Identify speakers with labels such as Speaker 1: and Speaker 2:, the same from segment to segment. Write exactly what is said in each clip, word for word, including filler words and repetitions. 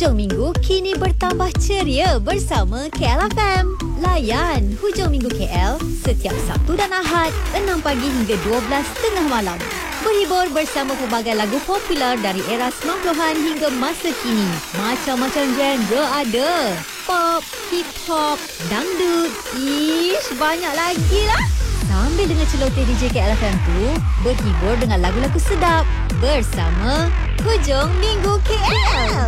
Speaker 1: Hujung minggu kini bertambah ceria bersama K L F M. Layan Hujung Minggu K L setiap Sabtu dan Ahad enam pagi hingga dua belas tengah malam. Berhibur bersama pelbagai lagu popular dari era sembilan puluhan hingga masa kini. Macam-macam genre ada. Pop, hip hop, dangdut, ish, banyak lagi lah. Sambil dengan celoteh D J K L F M tu, berhibur dengan lagu-lagu sedap bersama Hujung Minggu K L.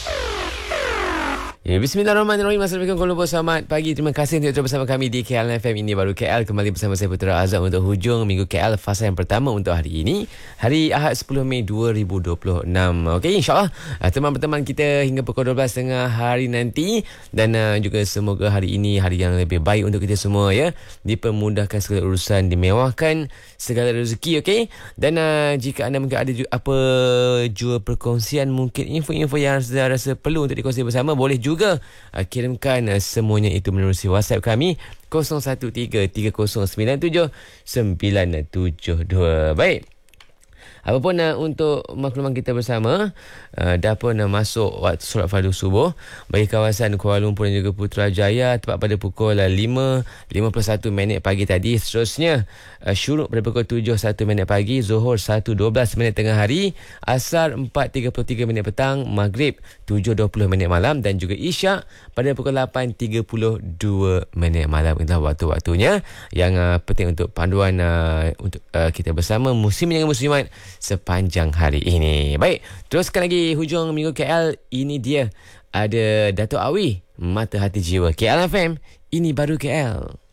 Speaker 2: Ya, Bismillahirrahmanirrahim. Assalamualaikum Kuala Lumpur. Selamat pagi. Terima kasih untuk terus bersama kami di K L F M. Ini baru K L. Kembali bersama saya Putra Azam untuk Hujung Minggu K L, fasa yang pertama untuk hari ini, hari Ahad sepuluh Mei dua ribu dua puluh enam. Okey, insyaAllah teman-teman kita hingga pukul dua belas tiga puluh hari nanti. Dan uh, juga semoga hari ini hari yang lebih baik untuk kita semua, ya. Dipermudahkan segala urusan, dimewahkan segala rezeki, okey. Dan uh, jika anda mungkin ada ju- apa jua perkongsian, mungkin info-info yang anda rasa perlu untuk dikongsi bersama, boleh juga juga uh, kirimkan uh, semuanya itu menerusi WhatsApp kami kosong satu tiga tiga kosong sembilan tujuh sembilan tujuh dua. Baik, apapun uh, untuk makluman kita bersama, uh, dah pun uh, masuk waktu solat fardu subuh bagi kawasan Kuala Lumpur dan juga Putrajaya tepat pada pukul uh, lima lima puluh satu minit pagi tadi. Seterusnya uh, syuruk pada pukul tujuh satu minit pagi, Zuhur satu dua belas minit tengah hari, Asar empat tiga puluh tiga minit petang, Maghrib tujuh dua puluh minit malam dan juga Isyak pada pukul lapan tiga puluh dua minit malam. Itulah waktu-waktunya yang uh, penting untuk panduan uh, untuk uh, kita bersama muslimin dan muslimat sepanjang hari ini. Baik, teruskan lagi Hujung Minggu K L. Ini dia, ada Dato' Awi, Mata Hati Jiwa. K L F M, ini baru K L.